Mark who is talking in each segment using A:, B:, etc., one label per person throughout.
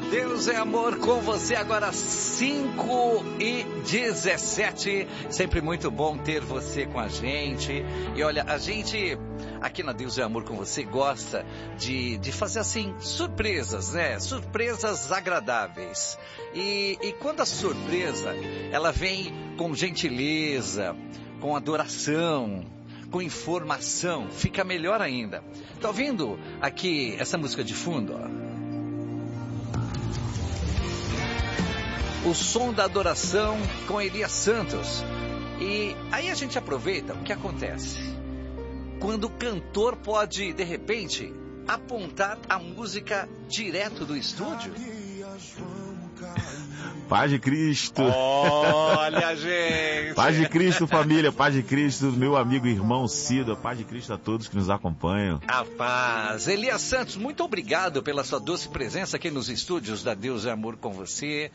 A: Deus é amor com você, agora 5h17. Sempre muito bom ter você com a gente. E olha, a gente aqui na Deus é amor com você gosta de fazer assim, surpresas, né? Surpresas agradáveis. E quando a surpresa, ela vem com gentileza, com adoração, com informação, fica melhor ainda. Tá ouvindo aqui essa música de fundo, ó? O som da adoração com Elias Santos. E aí a gente aproveita o que acontece. Quando o cantor pode, de repente, apontar a música direto do estúdio.
B: Paz de Cristo.
A: Olha, gente.
B: Paz de Cristo, família. Paz de Cristo, meu amigo e irmão Cido. Paz de Cristo a todos que nos acompanham.
A: A paz. Elias Santos, muito obrigado pela sua doce presença aqui nos estúdios da Deus é Amor com você.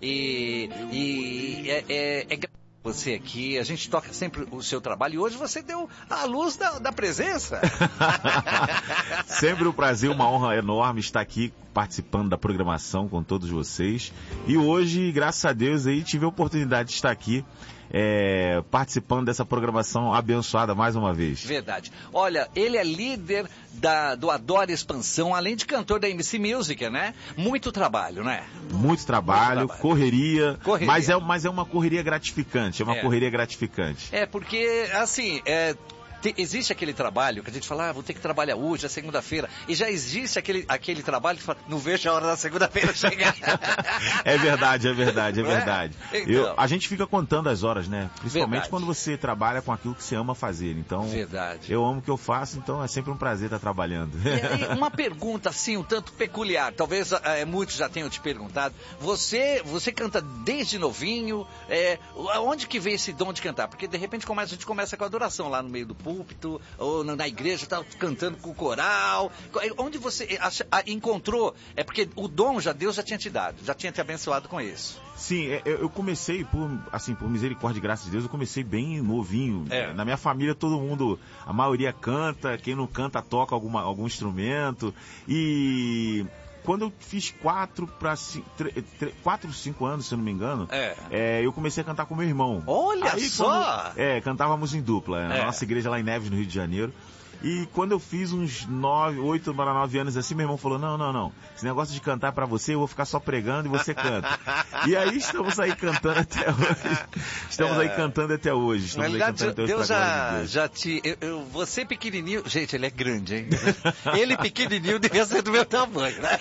A: É você aqui, a gente toca sempre o seu trabalho e hoje você deu a luz da presença.
B: Sempre um prazer, uma honra enorme estar aqui participando da programação com todos vocês. E hoje, graças a Deus, aí tive a oportunidade de estar aqui participando dessa programação abençoada mais uma vez.
A: Verdade. Olha, ele é líder do Adora Expansão, além de cantor da MC Music, né? Muito trabalho, né?
B: Muito trabalho. Correria. Mas é uma correria gratificante, correria gratificante.
A: Porque, assim, existe aquele trabalho que a gente fala, vou ter que trabalhar hoje, é segunda-feira, e já existe aquele trabalho que fala, não vejo a hora da segunda-feira chegar.
B: É verdade.
A: Então,
B: a gente fica contando as horas, né? Principalmente
A: verdade.
B: Quando você trabalha com aquilo que você ama fazer. Então,
A: verdade.
B: Eu amo o que eu faço, então é sempre um prazer estar trabalhando.
A: E aí, uma pergunta assim, um tanto peculiar, talvez muitos já tenham te perguntado, você canta desde novinho, onde que vem esse dom de cantar? Porque de repente a gente começa com a adoração lá no meio do púlpito, ou na igreja, tá cantando com o coral. Onde você encontrou? É porque o dom Deus já tinha te dado, já tinha te abençoado com isso.
B: Sim, eu comecei por misericórdia e graça de Deus, eu comecei bem novinho. Na minha família todo mundo, a maioria canta, quem não canta toca algum instrumento. E quando eu fiz 4 ou 5 anos, se eu não me engano, eu comecei a cantar com meu irmão.
A: Olha só!
B: Cantávamos em dupla, na nossa igreja lá em Neves, no Rio de Janeiro. E quando eu fiz uns 8 para 9 anos assim, meu irmão falou, não, esse negócio de cantar pra você, eu vou ficar só pregando e você canta. E aí estamos aí cantando até hoje.
A: Na verdade, Deus já te... você pequenininho... Gente, ele é grande, hein? Ele pequenininho devia ser do meu tamanho, né?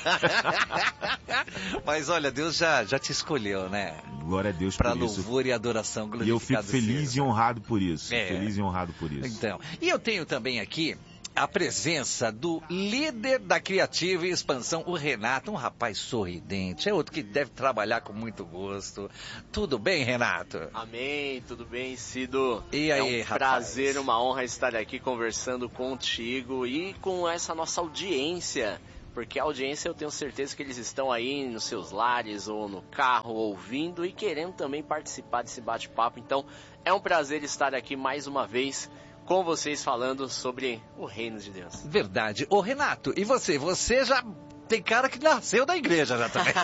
A: Mas olha, Deus já te escolheu, né?
B: Glória a Deus
A: pra
B: por isso.
A: Para louvor e adoração, glorificado.
B: E eu fico feliz e honrado por isso. Feliz e honrado por isso.
A: Então, e eu tenho também aqui a presença do líder da Criativa e Expansão, o Renato, um rapaz sorridente, é outro que deve trabalhar com muito gosto. Tudo bem, Renato?
C: Amém, tudo bem, Cido?
A: E aí,
C: é um prazer, uma honra estar aqui conversando contigo e com essa nossa audiência, porque a audiência eu tenho certeza que eles estão aí nos seus lares ou no carro ouvindo e querendo também participar desse bate-papo, então é um prazer estar aqui mais uma vez com vocês falando sobre o reino de Deus.
A: Verdade. Ô Renato, e você? Você já tem cara que nasceu da igreja já também.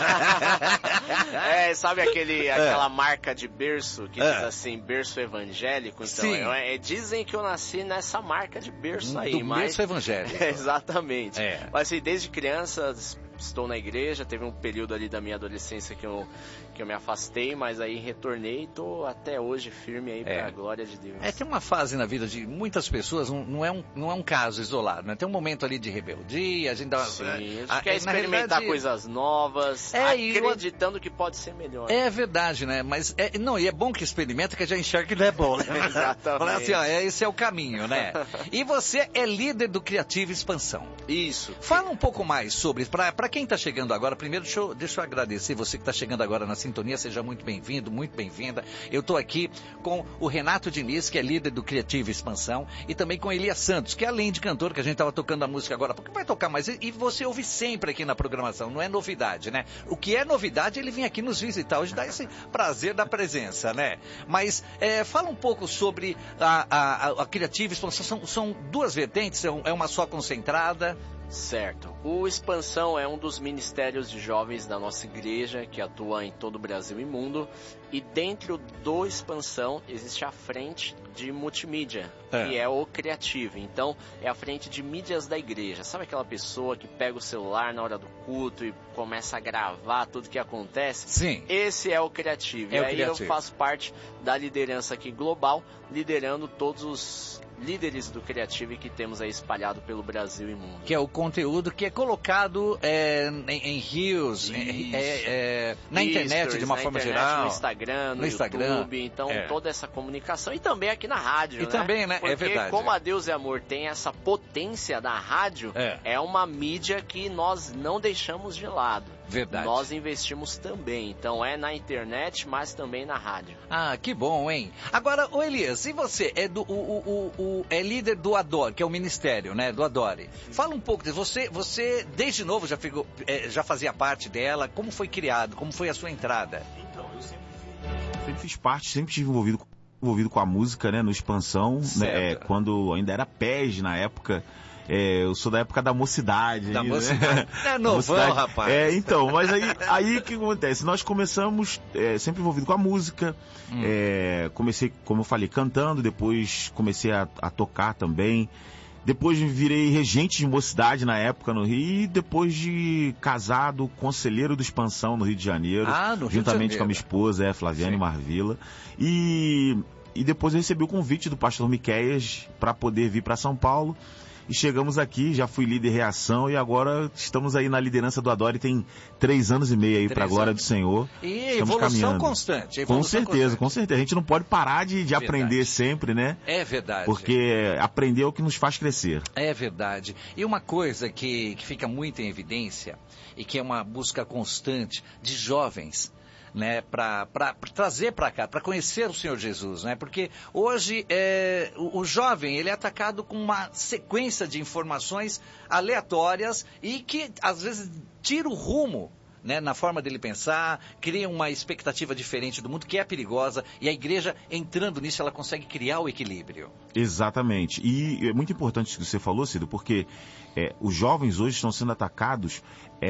C: Sabe aquela marca de berço que diz assim, berço evangélico? Então, dizem que eu nasci nessa marca de berço aí.
A: Berço evangélico.
C: Exatamente. Mas assim, desde criança estou na igreja, teve um período ali da minha adolescência que eu me afastei, mas aí retornei e tô até hoje firme aí pra glória de Deus.
A: Tem uma fase na vida de muitas pessoas, não é um caso isolado, né? Tem um momento ali de rebeldia, a gente dá...
C: Sim, a gente quer experimentar coisas novas, acreditando que pode ser melhor.
A: É verdade, né? Mas, e é bom que experimenta, que já enxerga que não é bom, né?
C: Exatamente.
A: Fala assim, esse é o caminho, né? E você é líder do Criativa Expansão.
C: Isso.
A: Fala um pouco mais sobre, pra quem tá chegando agora, primeiro deixa eu agradecer você que tá chegando agora na sintonia, seja muito bem-vindo, muito bem-vinda. Eu tô aqui com o Renato Diniz, que é líder do Criativa Expansão, e também com Elias Santos, que além de cantor, que a gente tava tocando a música agora, porque vai tocar mais, e você ouve sempre aqui na programação, não é novidade, né? O que é novidade, ele vem aqui nos visitar, hoje dá esse prazer da presença, né? Mas, fala um pouco sobre a Criativa Expansão, são duas vertentes, é uma só concentrada?
C: Certo. O Expansão é um dos ministérios de jovens da nossa igreja que atua em todo o Brasil e mundo. E dentro do Expansão existe a frente de multimídia, que é o criativo. Então, é a frente de mídias da igreja. Sabe aquela pessoa que pega o celular na hora do culto e começa a gravar tudo que acontece?
A: Sim.
C: Esse é o criativo.
A: É
C: e
A: o
C: aí
A: criativo.
C: eu faço parte da liderança aqui global, liderando todos os líderes do criativo que temos aí espalhado pelo Brasil e mundo.
A: Que é o conteúdo que é colocado em rios, na internet de uma forma geral.
C: No Instagram, no YouTube, então toda essa comunicação e também aqui na rádio,
A: e também, né?
C: Porque
A: é verdade.
C: como a Deus é Amor tem essa potência da rádio, é uma mídia que nós não deixamos de lado.
A: Verdade.
C: Nós investimos também, então é na internet, mas também na rádio.
A: Ah, que bom, hein? Agora, ô Elias, e você é é líder do Adore, que é o ministério, né, do Adore. Fala um pouco disso. Você desde novo já fazia parte dela, como foi criado, como foi a sua entrada?
B: Então, eu sempre fiz parte, sempre estive envolvido com a música, né, no Expansão, né, quando ainda era PES na época. Eu sou da época da mocidade.
A: Da
B: ainda,
A: mocidade.
B: Né?
A: É novão, rapaz.
B: Então, mas aí o que acontece? Nós começamos sempre envolvido com a música. Comecei, como eu falei, cantando, depois comecei a tocar também. Depois virei regente de mocidade na época no Rio, e depois de casado, conselheiro do Expansão no Rio de Janeiro.
A: No Rio de
B: juntamente
A: Janeiro.
B: com a minha esposa, Flaviane Marvila. E depois eu recebi o convite do pastor Miqueias para poder vir para São Paulo. E chegamos aqui, já fui líder reação e agora estamos aí na liderança do Adore, tem 3 anos e meio aí para a glória do Senhor.
A: E
B: estamos
A: evolução
B: caminhando.
A: Constante.
B: Com certeza. A gente não pode parar de aprender sempre, né?
A: É verdade.
B: Porque aprender é o que nos faz crescer.
A: É verdade. E uma coisa que fica muito em evidência e que é uma busca constante de jovens, né, para trazer para cá, para conhecer o Senhor Jesus, né? Porque hoje o jovem ele é atacado com uma sequência de informações aleatórias e que às vezes tira o rumo, né, na forma dele pensar, cria uma expectativa diferente do mundo que é perigosa, e a igreja entrando nisso ela consegue criar o equilíbrio.
B: Exatamente. E é muito importante isso que você falou, Cido, porque os jovens hoje estão sendo atacados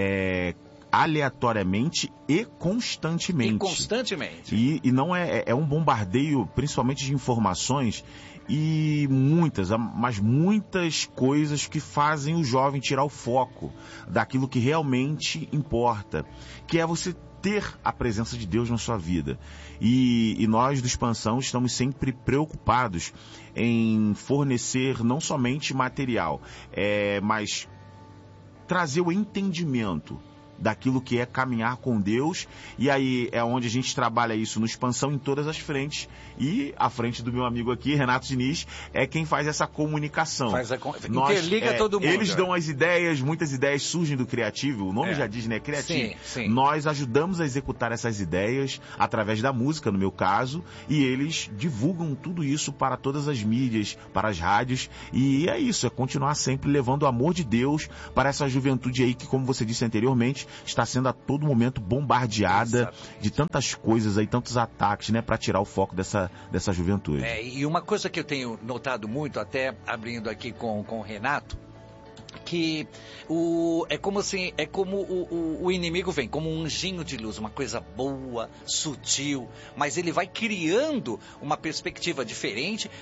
B: aleatoriamente e constantemente. E não é um bombardeio, principalmente de informações, e mas muitas coisas que fazem o jovem tirar o foco daquilo que realmente importa, que é você ter a presença de Deus na sua vida. E nós do Expansão estamos sempre preocupados em fornecer não somente material, mas trazer o entendimento daquilo que é caminhar com Deus, e aí é onde a gente trabalha isso no Expansão em todas as frentes, e a frente do meu amigo aqui, Renato Diniz, é quem faz essa comunicação.
A: Interliga todo mundo.
B: Eles dão as ideias, muitas ideias surgem do criativo, o nome já diz, né, criativo.
A: Sim.
B: Nós ajudamos a executar essas ideias através da música, no meu caso, e eles divulgam tudo isso para todas as mídias, para as rádios, e é isso, é continuar sempre levando o amor de Deus para essa juventude aí que, como você disse anteriormente, está sendo a todo momento bombardeada de tantas coisas aí, tantos ataques, né, para tirar o foco dessa juventude.
A: E uma coisa que eu tenho notado muito, até abrindo aqui com o Renato, que é como o inimigo vem, como um anjinho de luz, uma coisa boa, sutil, mas ele vai criando uma perspectiva diferente,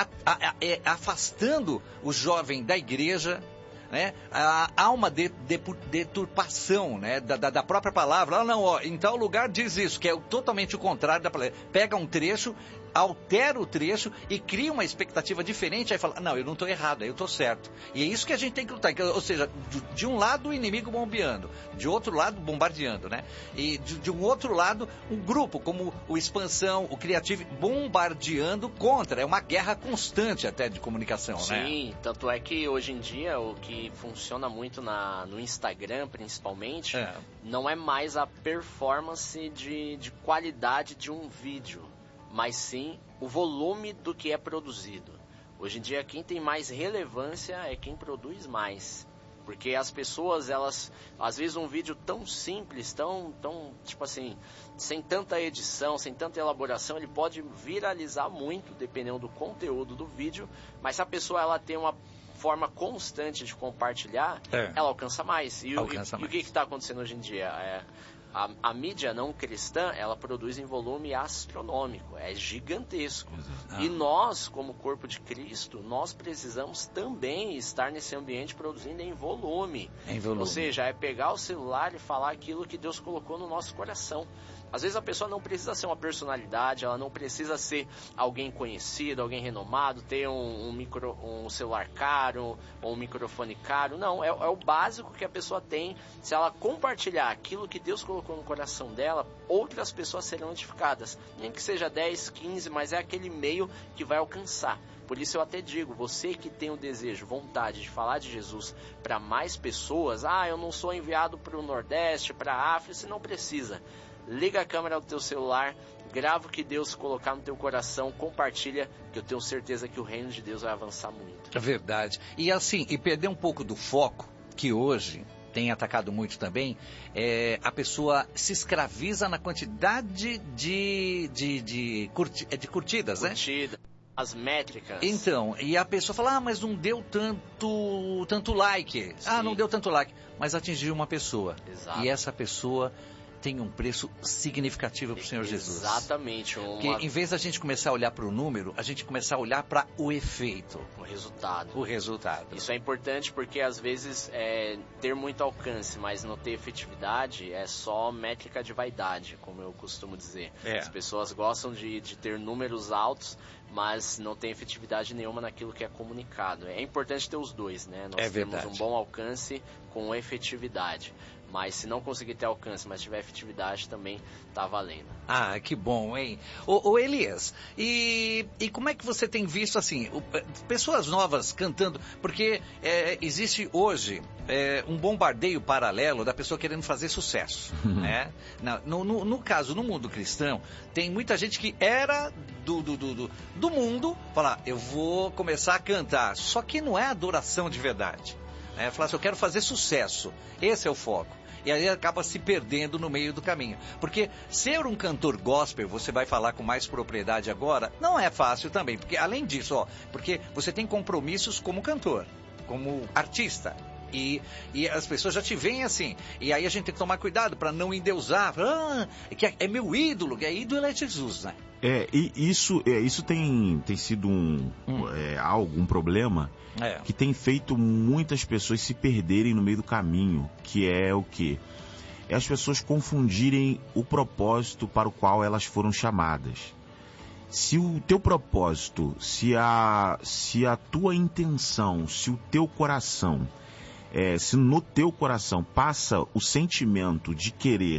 A: afastando o jovem da igreja, né? Há uma deturpação, né, da própria palavra. Em tal lugar diz isso, que é totalmente o contrário da palavra. Pega um trecho, altera o trecho e cria uma expectativa diferente, aí fala, não, eu não estou errado, eu estou certo. E é isso que a gente tem que lutar, ou seja, de um lado o inimigo bombeando, de outro lado bombardeando, né? E de um outro lado um grupo como o Expansão, o Criativo, bombardeando contra, é uma guerra constante até de comunicação, né?
C: Sim, tanto é que hoje em dia o que funciona muito no Instagram principalmente, não é mais a performance de qualidade de um vídeo, mas sim o volume do que é produzido. Hoje em dia quem tem mais relevância é quem produz mais. Porque as pessoas, elas, às vezes um vídeo tão simples, tão tipo assim, sem tanta edição, sem tanta elaboração, ele pode viralizar muito, dependendo do conteúdo do vídeo, mas se a pessoa ela tem uma forma constante de compartilhar, ela alcança mais. E o que está acontecendo hoje em dia? A mídia não cristã, ela produz em volume astronômico, é gigantesco. E nós, como corpo de Cristo, nós precisamos também estar nesse ambiente produzindo em volume. Ou seja, é pegar o celular e falar aquilo que Deus colocou no nosso coração. Às vezes a pessoa não precisa ser uma personalidade, ela não precisa ser alguém conhecido, alguém renomado, ter um celular caro ou um microfone caro. Não, é o básico que a pessoa tem. Se ela compartilhar aquilo que Deus colocou no coração dela, outras pessoas serão edificadas. Nem que seja 10, 15, mas é aquele meio que vai alcançar. Por isso eu até digo, você que tem o desejo, vontade de falar de Jesus para mais pessoas, eu não sou enviado para o Nordeste, para a África, você não precisa. Liga a câmera do teu celular, grava o que Deus colocar no teu coração, compartilha, que eu tenho certeza que o reino de Deus vai avançar muito.
A: É verdade. E assim, perder um pouco do foco, que hoje tem atacado muito também, a pessoa se escraviza na quantidade de curtidas, né?
C: Curtida. As métricas.
A: Então, e a pessoa fala, mas não deu tanto like. Sim. Não deu tanto like. Mas atingiu uma pessoa.
C: Exato.
A: E essa pessoa tem um preço significativo para o Senhor Jesus.
C: Exatamente.
A: Porque em vez da gente começar a olhar para o número, a gente começar a olhar para o efeito.
C: O resultado.
A: Isso
C: é importante porque às vezes ter muito alcance, mas não ter efetividade é só métrica de vaidade, como eu costumo dizer. As pessoas gostam de ter números altos, mas não tem efetividade nenhuma naquilo que é comunicado. É importante ter os dois, né? Nós temos um bom alcance com efetividade. Mas se não conseguir ter alcance, mas tiver efetividade, também tá valendo.
A: Que bom, hein? Ô Elias, e como é que você tem visto, assim, pessoas novas cantando? Porque existe hoje um bombardeio paralelo da pessoa querendo fazer sucesso, né? No caso, no mundo cristão, tem muita gente que era do mundo, falar, eu vou começar a cantar, só que não é adoração de verdade. Falar assim, eu quero fazer sucesso, esse é o foco. E aí acaba se perdendo no meio do caminho. Porque ser um cantor gospel, você vai falar com mais propriedade agora, não é fácil também. Porque além disso, porque você tem compromissos como cantor, como artista. E as pessoas já te veem assim. E aí a gente tem que tomar cuidado para não endeusar. Que é meu ídolo, que ídolo é Jesus, né?
B: E isso tem sido um problema que tem feito muitas pessoas se perderem no meio do caminho, que é o quê? É as pessoas confundirem o propósito para o qual elas foram chamadas. Se o teu propósito, se a tua intenção, se o teu coração, se no teu coração passa o sentimento de querer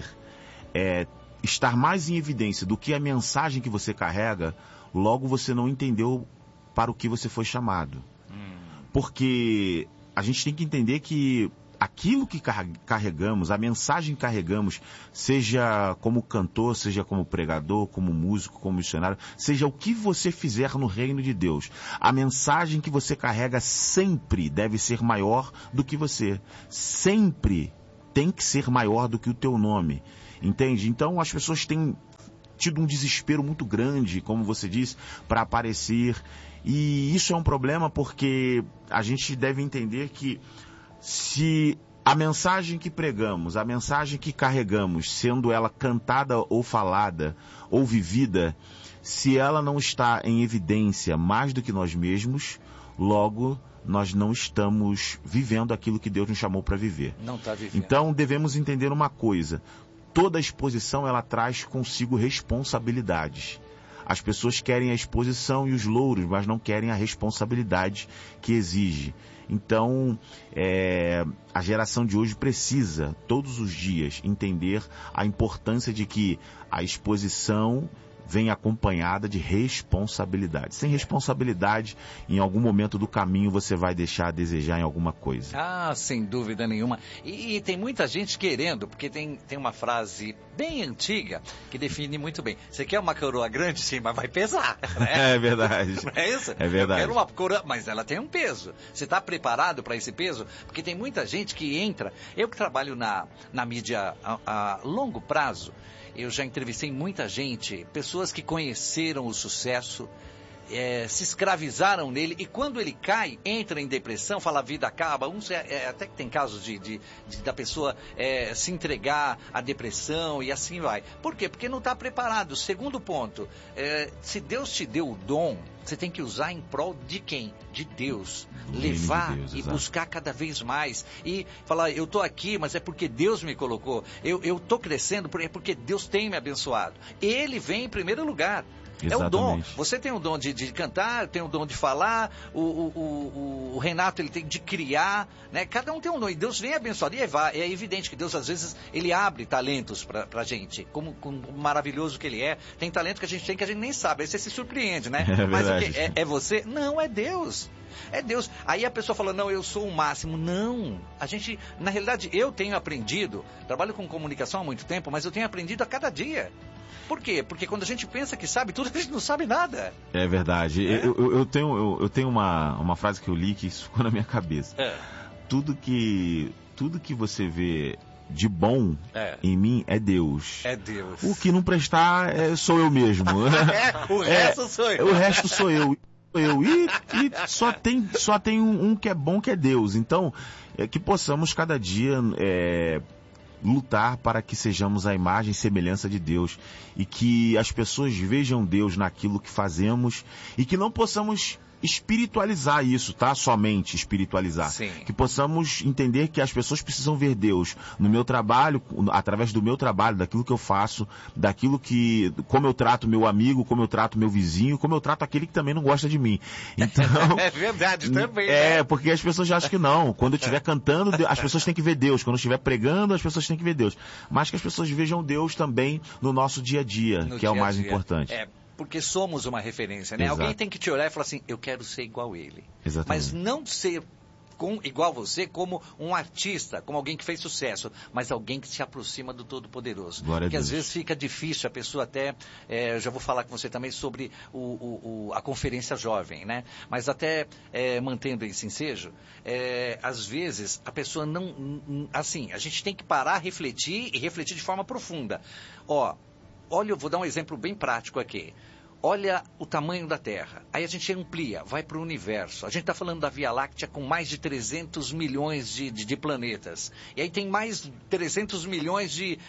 B: estar mais em evidência do que a mensagem que você carrega, logo você não entendeu para o que você foi chamado. Porque a gente tem que entender que aquilo que carregamos, a mensagem que carregamos, seja como cantor, seja como pregador, como músico, como missionário, seja o que você fizer no reino de Deus, a mensagem que você carrega sempre deve ser maior do que você. Sempre tem que ser maior do que o teu nome. Entende? Então as pessoas têm tido um desespero muito grande, como você disse, para aparecer. E isso é um problema porque a gente deve entender que se a mensagem que pregamos, a mensagem que carregamos, sendo ela cantada ou falada ou vivida, se ela não está em evidência mais do que nós mesmos, logo nós não estamos vivendo aquilo que Deus nos chamou para viver.
A: Não está vivendo.
B: Então devemos entender uma coisa: toda exposição ela traz consigo responsabilidades. As pessoas querem a exposição e os louros, mas não querem a responsabilidade que exige. Então, a geração de hoje precisa, todos os dias, entender a importância de que a exposição vem acompanhada de responsabilidade. Sem responsabilidade, em algum momento do caminho você vai deixar a desejar em alguma coisa.
A: Sem dúvida nenhuma. E tem muita gente querendo, porque tem uma frase bem antiga que define muito bem. Você quer uma coroa grande? Sim, mas vai pesar. Né?
B: É verdade.
A: Não é isso?
B: É verdade.
A: Eu quero uma coroa, mas ela tem um peso. Você está preparado para esse peso? Porque tem muita gente que entra. Eu que trabalho na mídia a longo prazo, eu já entrevistei muita gente, pessoas que conheceram o sucesso se escravizaram nele, e quando ele cai, entra em depressão, fala a vida acaba. Até que tem casos da pessoa se entregar à depressão e assim vai. Por quê? Porque não está preparado. Segundo ponto, se Deus te deu o dom, você tem que usar em prol de quem? De Deus. Levar
B: de Deus,
A: e
B: exato.
A: buscar cada vez mais. E falar, eu estou aqui, mas é porque Deus me colocou. Eu estou crescendo porque Deus tem me abençoado. Ele vem em primeiro lugar.
B: Exatamente.
A: É o dom. Você tem o dom de cantar, tem o dom de falar, o Renato ele tem de criar, né? Cada um tem um dom e Deus vem abençoado. E é evidente que Deus às vezes ele abre talentos pra gente, como maravilhoso que ele é. Tem talento que a gente tem que a gente nem sabe, aí você se surpreende, né? Mas o que? É você? Não, é Deus. É Deus. Aí a pessoa fala, não, eu sou o máximo. Não. Na realidade, eu tenho aprendido, trabalho com comunicação há muito tempo, mas eu tenho aprendido a cada dia. Por quê? Porque quando a gente pensa que sabe tudo, a gente não sabe nada.
B: É verdade. Eu tenho uma frase que eu li que isso ficou na minha cabeça. Tudo que você vê de bom em mim é Deus.
A: É Deus.
B: O que não prestar sou eu mesmo.
A: O resto sou eu.
B: O resto sou eu. E só tem um que é bom, que é Deus. Então, que possamos cada dia lutar para que sejamos a imagem e semelhança de Deus e que as pessoas vejam Deus naquilo que fazemos e que não possamos espiritualizar isso, tá? Somente espiritualizar.
A: Sim.
B: Que possamos entender que as pessoas precisam ver Deus no meu trabalho, através do meu trabalho, daquilo que eu faço, como eu trato meu amigo, como eu trato meu vizinho, como eu trato aquele que também não gosta de mim. Então,
A: é verdade também.
B: Porque as pessoas já acham que não. Quando eu estiver cantando, as pessoas têm que ver Deus. Quando eu estiver pregando, as pessoas têm que ver Deus. Mas que as pessoas vejam Deus também no nosso dia a dia, que é o mais importante.
A: Porque somos uma referência, né?
B: Exato.
A: Alguém tem que te olhar e falar assim, eu quero ser igual a ele.
B: Exatamente.
A: Mas não ser igual você como um artista, como alguém que fez sucesso, mas alguém que se aproxima do Todo-Poderoso. Porque às vezes fica difícil, a pessoa até, eu já vou falar com você também sobre a conferência jovem, né? Mas até mantendo esse ensejo, às vezes a pessoa não, assim, a gente tem que parar, refletir e refletir de forma profunda. Olha, eu vou dar um exemplo bem prático aqui. Olha o tamanho da Terra. Aí a gente amplia, vai para o universo. A gente está falando da Via Láctea com mais de 300 milhões de planetas. E aí tem mais 300 milhões de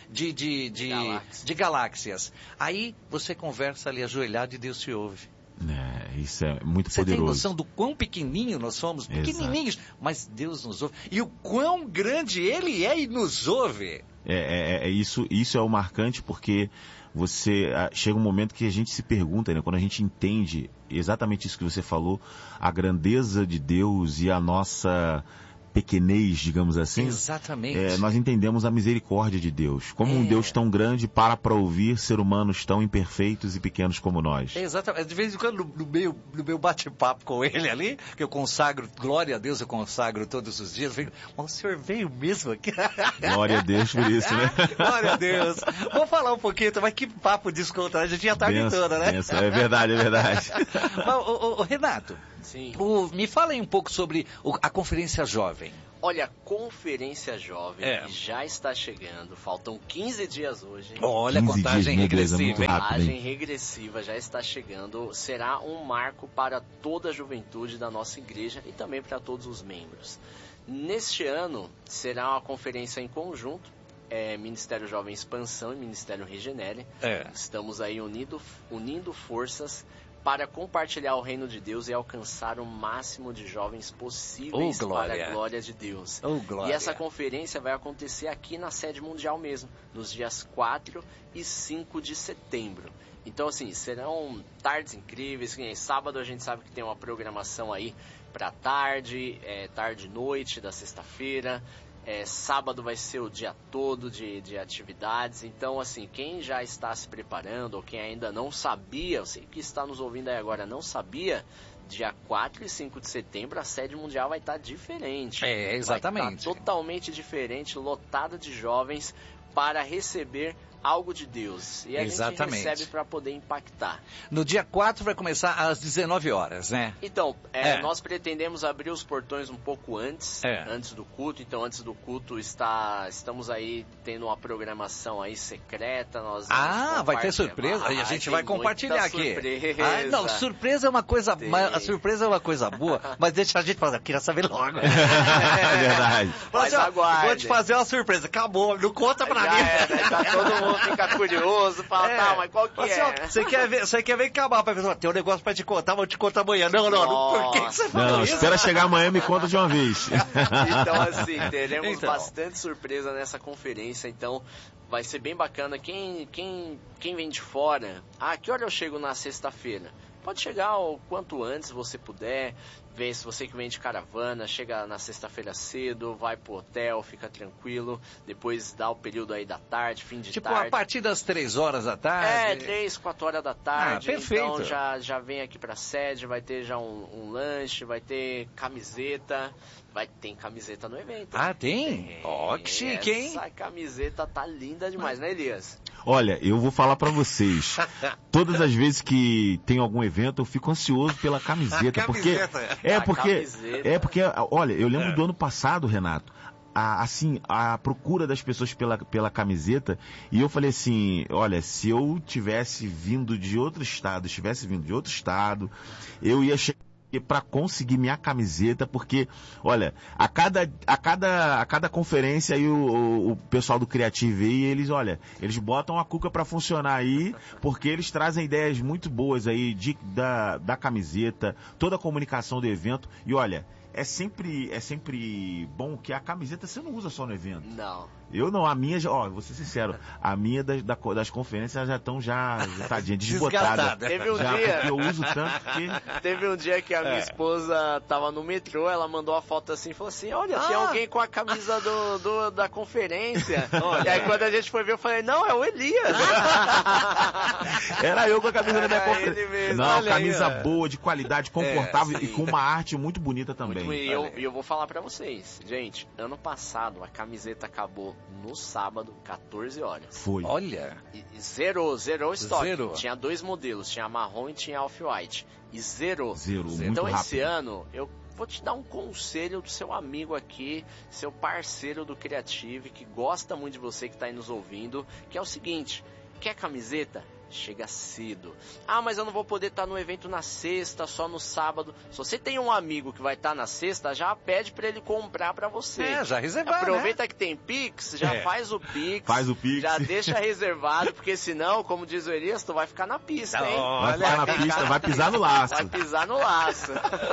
A: galáxias. Aí você conversa ali ajoelhado e Deus te ouve.
B: Isso é muito
A: Você
B: poderoso.
A: tem noção do quão pequenininho nós somos? Pequenininhos, mas Deus nos ouve. E o quão grande Ele é e nos ouve.
B: Isso é o marcante, porque chega um momento que a gente se pergunta, né, quando a gente entende exatamente isso que você falou, a grandeza de Deus e a nossa pequenez, digamos assim.
A: Exatamente.
B: Nós entendemos a misericórdia de Deus. Como um Deus tão grande para ouvir ser humanos tão imperfeitos e pequenos como nós.
A: Exatamente. De vez em quando, no meu bate-papo com ele ali, que eu consagro, glória a Deus, eu consagro todos os dias, eu fico, o senhor veio mesmo aqui?
B: Glória a Deus por isso, né?
A: Glória a Deus. Vamos falar um pouquinho, mas que papo descontraído, a gente já tá toda, né?
B: É verdade.
A: Mas, Renato,
C: sim.
A: Me fala aí um pouco sobre a Conferência Jovem.
C: Olha, a Conferência Jovem já está chegando, faltam 15 dias hoje.
A: Olha, contagem regressiva.
C: Contagem regressiva já está chegando, será um marco para toda a juventude da nossa igreja e também para todos os membros. Neste ano, será uma conferência em conjunto, Ministério Jovem Expansão e Ministério Regenere. Estamos aí unindo forças para compartilhar o reino de Deus e alcançar o máximo de jovens possíveis para a glória de Deus. E essa conferência vai acontecer aqui na sede mundial mesmo, nos dias 4 e 5 de setembro. Então, assim, serão tardes incríveis. Sábado a gente sabe que tem uma programação aí para tarde e noite da sexta-feira. Sábado vai ser o dia todo de atividades. Então, assim, quem já está se preparando ou quem ainda não sabia, eu sei que está nos ouvindo aí agora, não sabia, dia 4 e 5 de setembro a sede mundial vai estar diferente.
A: Exatamente.
C: Vai estar totalmente diferente, lotada de jovens para receber algo de Deus. E a gente recebe para poder impactar.
A: No dia 4 vai começar às 19 horas, né?
C: Então, nós pretendemos abrir os portões um pouco antes do culto. Então, antes do culto, estamos aí tendo uma programação aí secreta. Nós
A: vai ter surpresa? E a gente vai compartilhar aqui. Não, surpresa é uma coisa... A surpresa é uma coisa boa, mas deixa a gente fazer. Eu queria saber logo.
B: É verdade.
C: Mas aguarde.
A: Vou te fazer uma surpresa. Acabou, não conta pra mim.
C: Tá todo mundo fica curioso, fala, mas qual que é?
A: Você quer ver acabar pra pessoa? Tem um negócio pra te contar, vou te contar amanhã. Não, por que você falou isso?
B: Espera chegar amanhã e me conta de uma vez.
C: Então, assim, teremos bastante surpresa nessa conferência, então vai ser bem bacana. Quem vem de fora, que hora eu chego na sexta-feira? Pode chegar o quanto antes você puder. Vem, se você que vem de caravana, chega na sexta-feira cedo, vai pro hotel, fica tranquilo, depois dá o período aí da tarde, fim de tarde.
A: Tipo, a partir das 3 horas da tarde?
C: 3, 4 horas da tarde.
A: Perfeito.
C: Então já vem aqui pra sede, vai ter já um lanche, vai ter camiseta, tem camiseta no evento.
A: Tem? Que chique, hein?
C: Essa camiseta tá linda demais, né, Elias?
B: Olha, eu vou falar pra vocês, todas as vezes que tem algum evento, eu fico ansioso pela camiseta, porque olha, eu lembro do ano passado, Renato, a procura das pessoas pela camiseta, e eu falei assim, olha, se eu tivesse vindo de outro estado, eu ia chegar para conseguir minha camiseta, porque, olha, a cada conferência aí o pessoal do Creative aí, eles botam a cuca para funcionar aí, porque eles trazem ideias muito boas aí da camiseta, toda a comunicação do evento, e olha, é sempre bom que a camiseta você não usa só no evento.
C: Não.
B: Eu não, a minha, vou ser sincero, a minha das conferências já estão tadinha, desbotada.
C: Teve um dia...
B: Porque eu uso tanto que...
C: Teve um dia que a minha esposa tava no metrô, ela mandou a foto assim, falou assim, olha, tem alguém com a camisa da conferência. E aí quando a gente foi ver, eu falei, não, é o Elias.
B: Era eu com a camisa da minha conferência.
C: Ele mesmo.
B: Não, camisa boa, de qualidade, confortável e com uma arte muito bonita também.
C: E eu vou falar pra vocês, gente, ano passado a camiseta acabou no sábado, 14 horas.
B: Foi.
A: Olha.
C: E zerou o estoque. Tinha 2 modelos, tinha marrom e tinha off-white. E zerou. Então
B: muito
C: esse ano, eu vou te dar um conselho do seu amigo aqui, seu parceiro do Creative, que gosta muito de você, que está aí nos ouvindo, que é o seguinte, quer camiseta? Chega cedo. Mas eu não vou poder estar no evento na sexta, só no sábado. Se você tem um amigo que vai estar na sexta, já pede para ele comprar para você.
A: Já reservar,
C: aproveita, né? Que tem Pix, já faz o Pix.
B: Faz o Pix.
C: Já deixa reservado, porque senão, como diz o Elias, tu vai ficar na pista, hein?
B: Vai ficar na pista, vai pisar no laço.
C: Vai pisar no laço.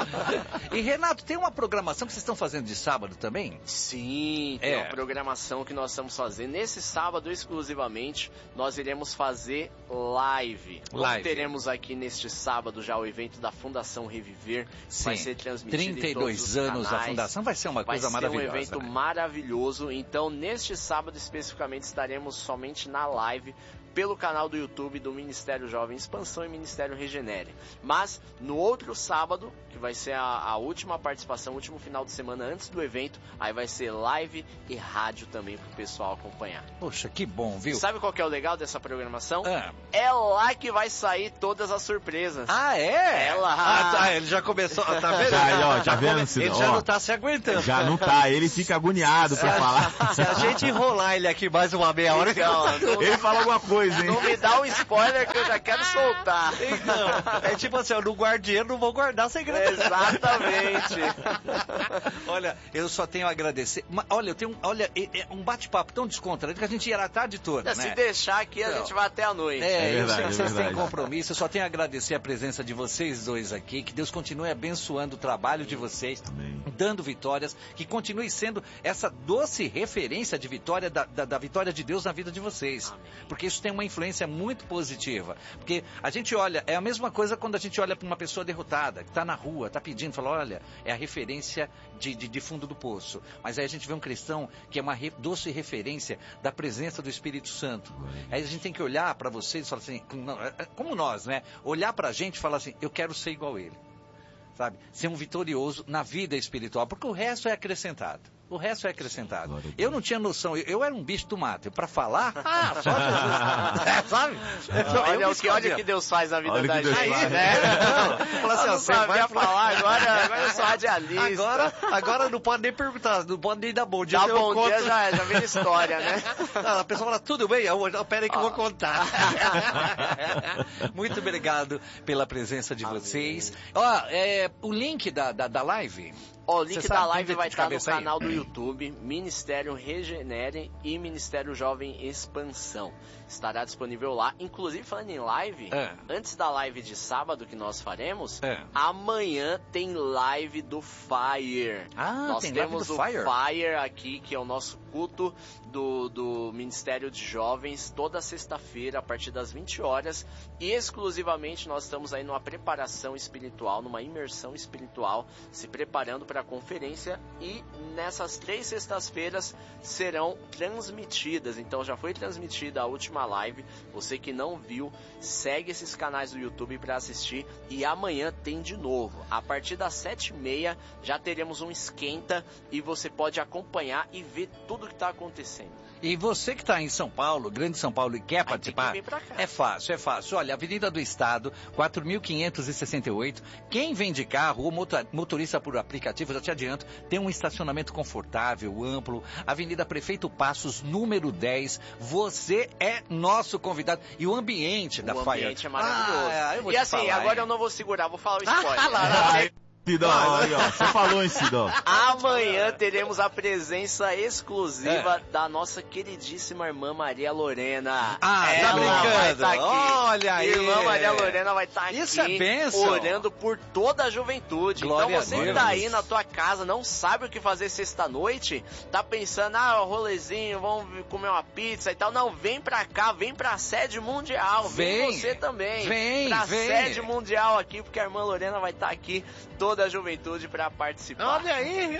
A: E Renato, tem uma programação que vocês estão fazendo de sábado também?
C: Sim, tem uma programação que nós estamos fazendo. Nesse sábado, exclusivamente, nós iremos fazer live. Teremos aqui neste sábado já o evento da Fundação Reviver.
A: Sim.
C: Vai ser transmitido
A: 32
C: em todos os
A: anos
C: canais.
A: da Fundação, vai ser uma coisa maravilhosa.
C: Vai ser um evento maravilhoso. Então, neste sábado especificamente, estaremos somente na live pelo canal do YouTube do Ministério Jovem Expansão e Ministério Regenere. Mas, no outro sábado, que vai ser a última participação, o último final de semana antes do evento, aí vai ser live e rádio também pro pessoal acompanhar.
A: Poxa, que bom, viu?
C: Sabe qual que é o legal dessa programação? É lá que vai sair todas as surpresas.
A: É?
C: É lá.
A: Ele já começou, tá vendo?
B: Tá vendo?
A: Ele já não tá se aguentando.
B: Já não tá, ele fica agoniado pra falar.
A: Se a gente enrolar ele aqui mais uma meia hora,
B: ele fala alguma coisa. Hein?
C: Não me dá um spoiler que eu já quero soltar.
A: Então, é tipo assim, eu não guardo dinheiro, não vou guardar segredo.
C: Exatamente.
A: Olha, eu só tenho a agradecer. Olha, um bate-papo tão descontraído que a gente ia a tarde toda, né?
C: Se deixar aqui, a gente vai até a noite.
A: Eu sei que vocês têm compromisso, eu só tenho a agradecer a presença de vocês dois aqui, que Deus continue abençoando o trabalho de vocês, dando vitórias, que continue sendo essa doce referência de vitória, da vitória de Deus na vida de vocês.
C: Amém.
A: Porque isso tem uma influência muito positiva. Porque a gente olha, é a mesma coisa quando a gente olha para uma pessoa derrotada, que está na rua, está pedindo, fala, olha, é a referência de fundo do poço. Mas aí a gente vê um cristão que é uma doce referência da presença do Espírito Santo. Aí a gente tem que olhar para vocês e falar assim, como nós, né? Olhar para a gente e falar assim, eu quero ser igual a ele. Sabe? Ser um vitorioso na vida espiritual, porque o resto é acrescentado. O resto é acrescentado. Eu não tinha noção, eu era um bicho do mato. Para falar, só Jesus. Sabe?
C: Olha o que Deus faz na vida da gente.
A: Eu
C: não sabia falar, agora eu sou radialista.
A: Agora não pode nem perguntar, não pode nem dar bom dia.
C: Dá bom dia, já vira história, né?
A: A pessoa fala, tudo bem, pera aí que eu vou contar. Muito obrigado pela presença de vocês. O link da live...
C: O link da live vai estar no canal do YouTube, Ministério Regenere e Ministério Jovem Expansão. Estará disponível lá. Inclusive, falando em live, antes da live de sábado que nós faremos, amanhã tem live do Fire. Nós temos o Fire aqui, que é o nosso culto do Ministério de Jovens, toda sexta-feira, a partir das 20 horas. E exclusivamente nós estamos aí numa preparação espiritual, numa imersão espiritual, se preparando para a conferência, e nessas 3 sextas-feiras serão transmitidas. Então já foi transmitida a última live. Você que não viu, segue esses canais do YouTube para assistir, e amanhã tem de novo. A partir das 7h30 já teremos um esquenta e você pode acompanhar e ver tudo que está acontecendo.
A: E você que está em São Paulo, Grande São Paulo, e quer participar, é fácil. Olha, Avenida do Estado, 4.568. Quem vem de carro ou motorista por aplicativo, já te adianto, tem um estacionamento confortável, amplo. Avenida Prefeito Passos, número 10. Você é nosso convidado. E o ambiente da Fire.
C: O ambiente é maravilhoso. E assim, agora eu não vou segurar, vou falar o spoiler.
B: Sidão, aí, ó, você falou, hein, Sidão?
C: Amanhã teremos a presença exclusiva da nossa queridíssima irmã Maria Lorena.
A: Tá brincando? Olha aí.
C: Irmã Maria Lorena vai estar aqui.
A: Isso é bênção.
C: Orando por toda a juventude.
A: Glória
C: então você que tá aí na tua casa, não sabe o que fazer sexta-noite, tá pensando, rolezinho, vamos comer uma pizza e tal. Não, vem pra cá, vem pra sede mundial. Vem você também.
A: Vem.
C: Sede mundial aqui, porque a irmã Lorena vai estar aqui, toda a juventude, para participar.
A: Olha aí!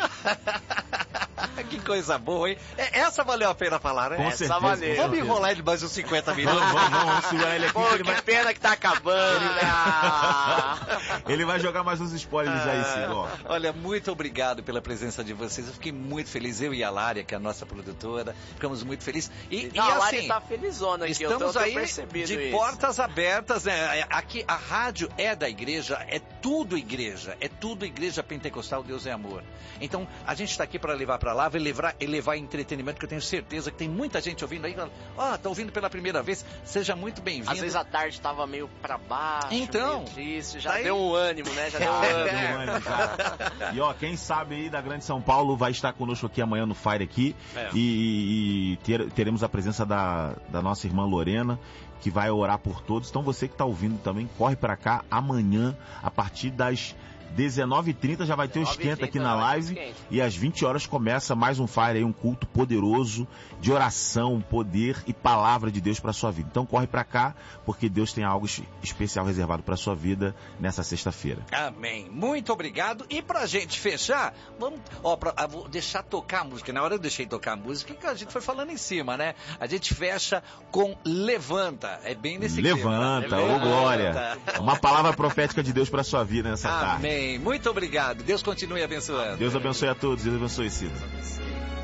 A: Que coisa boa, hein? Essa valeu a pena falar, né?
C: Essa valeu.
A: Vamos enrolar ele mais uns 50 minutos.
B: Vamos segurar ele aqui.
C: Pô, que pena que tá acabando, né?
B: Ele vai jogar mais uns spoilers aí, Sidão.
A: Olha, muito obrigado pela presença de vocês. Eu fiquei muito feliz. Eu e a Lária, que é a nossa produtora, ficamos muito felizes. E
C: a Lária
A: assim,
C: tá felizona aqui.
A: Estamos aí
C: de
A: isso. Portas abertas, né? Aqui a rádio é da igreja, é tudo igreja pentecostal, Deus é amor. Então, a gente está aqui para levar para lá, levar entretenimento, que eu tenho certeza que tem muita gente ouvindo aí. Tá ouvindo pela primeira vez, seja muito bem-vindo.
C: Às vezes a tarde estava meio para baixo,
A: então,
C: meio triste, já deu um ânimo, né? Já deu um ânimo.
B: E quem sabe aí da Grande São Paulo vai estar conosco aqui amanhã no Fire aqui, e teremos a presença da nossa irmã Lorena, que vai orar por todos. Então você que está ouvindo também, corre para cá amanhã, a partir das 19h30 já vai ter o esquenta aqui na live, e às 20 horas começa mais um Fire aí, um culto poderoso de oração, poder e palavra de Deus para sua vida. Então corre para cá, porque Deus tem algo especial reservado para sua vida nessa sexta-feira.
A: Amém. Muito obrigado. E pra gente fechar, vou deixar tocar a música. Na hora eu deixei tocar a música, que a gente foi falando em cima, né? A gente fecha com Levanta. É bem nesse
B: Levanta,
A: clima.
B: Ô glória. Uma palavra profética de Deus para sua vida nessa tarde.
A: Amém. Muito obrigado. Deus continue abençoando.
B: Deus abençoe a todos. Deus abençoe, Cida.